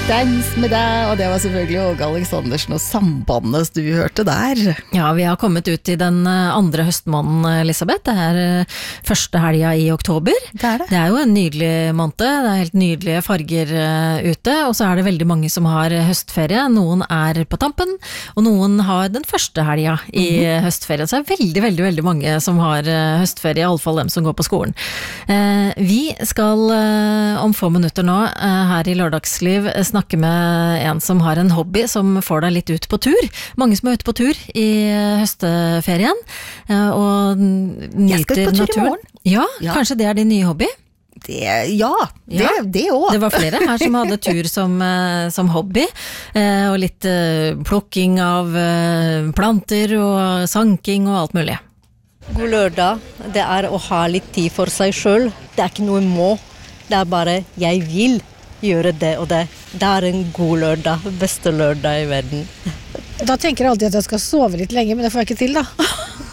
Dans med deg, og det var selvfølgelig Åge Aleksandersen og Sambandet du hørte der. Ja, vi har kommet ut i den andre høstmåneden, Elisabeth. Det første helga i oktober. Det er jo en nydelig måned, det er helt nydelige farger ute, og så er det veldig mange som har høstferie. Noen er på tampen, og noen har den første helga i høstferie. Så det er veldig mange som har høstferie, i alle fall dem som går på skolen. Vi skal om få minutter nå her i Lørdagsliv snakke med en som har en hobby som får deg litt ut på tur. Mange som er ute på tur i høstferien og nyter Jeg skal ut på tur naturen. I morgen. Ja, kanskje det er din nye hobby? Det også. Det var flere her som hadde tur som hobby, og litt plukking av planter og sanking og alt mulig. God lørdag, det er å ha litt tid for seg selv. Det er ikke noe må, det er bare jeg vil gjøre det og det. Det er en god lørdag, beste lørdag i verden. Da tenker jeg alltid at jeg skal sove litt lenge, men det får jeg ikke til da.